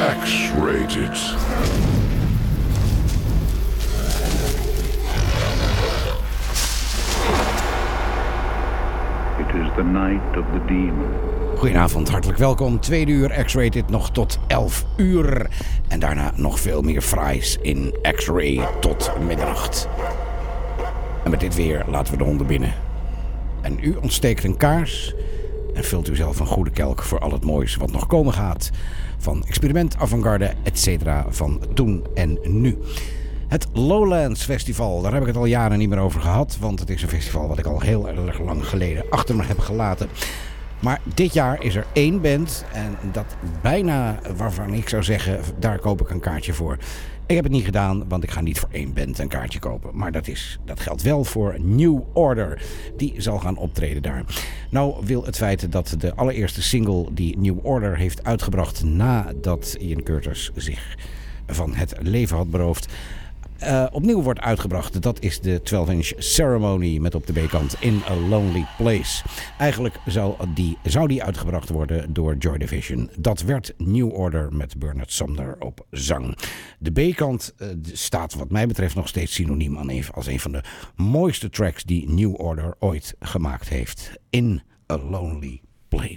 X-Rated. It is the night of the demon. Goedenavond, hartelijk welkom. 2 uur X-Rated nog tot 11 uur. En daarna nog veel meer fraais in X-Ray tot middernacht. En met dit weer laten we de honden binnen. En u ontsteekt een kaars en vult u zelf een goede kelk voor al het moois wat nog komen gaat. Van experiment, avant-garde, etc. van toen en nu. Het Lowlands Festival, daar heb ik het al jaren niet meer over gehad. Want het is een festival wat ik al heel erg lang geleden achter me heb gelaten. Maar dit jaar is er 1 band en dat bijna waarvan ik zou zeggen, daar koop ik een kaartje voor. Ik heb het niet gedaan, want ik ga niet voor 1 band een kaartje kopen. Maar dat geldt wel voor New Order. Die zal gaan optreden daar. Nou wil het feit dat de allereerste single die New Order heeft uitgebracht nadat Ian Curtis zich van het leven had beroofd, opnieuw wordt uitgebracht. Dat is de 12-inch Ceremony met op de B-kant In a Lonely Place. Eigenlijk zou die uitgebracht worden door Joy Division. Dat werd New Order met Bernard Sumner op zang. De B-kant staat wat mij betreft nog steeds synoniem aan als een van de mooiste tracks die New Order ooit gemaakt heeft. In a Lonely